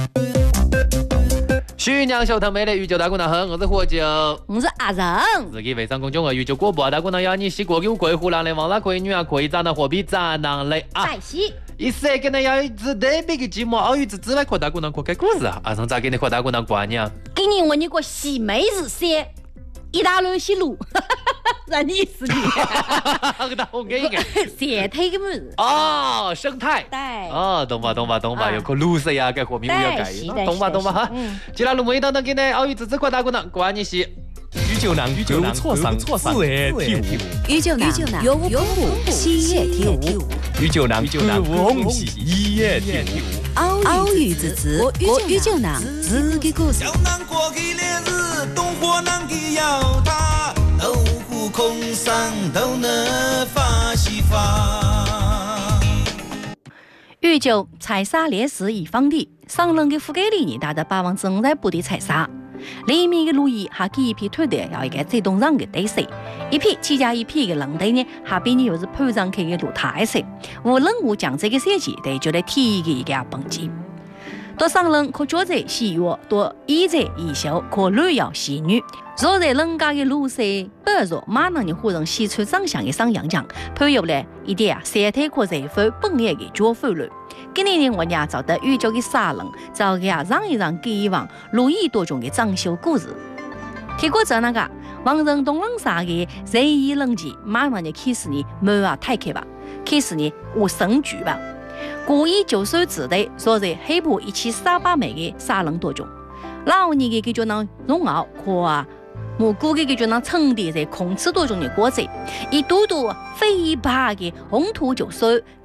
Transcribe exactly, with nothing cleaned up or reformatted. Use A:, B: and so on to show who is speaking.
A: 徐娘小堂妹的宇宙大姑娘好，我是火酒，
B: 我是阿仁。
A: 自己微商公众号宇宙广播大姑娘要你洗过给我贵湖南的王老可以女啊可以找到货币展览类啊。
B: 在西。
A: 一时跟你要一次特别的节目，奥运之之外和大姑娘可开故事啊！阿松咋给你和大姑娘挂呢？
B: 给你我一个西梅子些，一大轮西路，让你死你。
A: 我给你个
B: 斜推个么子？
A: 哦，生态。
B: 对。
A: 哦，懂吧懂吧懂吧，有颗绿色呀，给和平要改，懂吧懂吧哈。接下来我们一当当给你奥运之之和大姑娘挂你西。
C: 宇宙男，宇宙男，错上错上，四月体悟。
D: 宇宙男，有我公布，喜悦体悟。
C: 宇宙男，宇宙男，恭喜一夜体悟。
D: 奥运之子，我宇宙男自己故事。
E: 小南过去烈日，东火南的要他，豆腐空上都能发西发。
B: 宇宙采砂烈士一方地，上任的副经理带着百分之五十八的采砂。里面的路易还给一批团队要一个最动上的对手，一批七加一批的人队呢，还比你又是攀上去的路太少。无论我讲这个赛季，对就来体的一个蹦极。到上任可脚在西药，到医在医修，可乱药西女。若在人家的路上不若马上就换成西川长相的上洋强，配合来一点啊，三腿可在翻本业的脚翻了。今年呢，我俩找到宇宙的杀人，找给啊让一让给以往如意多种的装修故事。听过这那个王人东人杀的人意人机，马上就开始呢门啊太开吧，开始呢我神剧吧。故意就算自的说在黑破一千三百枚的杀人多种，老年的给就能荣耀可啊。我估计就能沉淀在空气多中的果子，一朵朵飞爬的红土就说